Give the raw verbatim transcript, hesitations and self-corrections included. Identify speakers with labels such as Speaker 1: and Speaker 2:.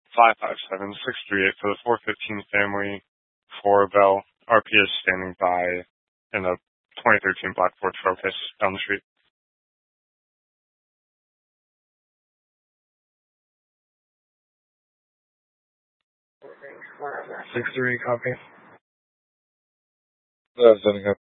Speaker 1: five five seven six three eight for the four fifteen family for Bell. R P is standing by in a twenty thirteen Black Ford Focus down the street.
Speaker 2: six three, copy.
Speaker 3: Uh, setting up.